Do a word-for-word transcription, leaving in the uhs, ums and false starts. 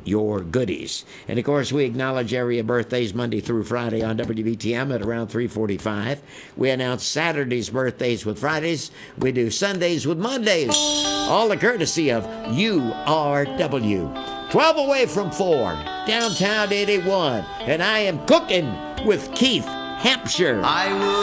your goodies. And of course, we acknowledge area birthdays Monday through Friday on W B T M at around three forty-five. We announce Saturday's birthdays with Fridays. We do Sundays with Mondays. All the courtesy of U R W. twelve away from four, downtown eighty-one. And I am cooking with Keith Hampshire. I would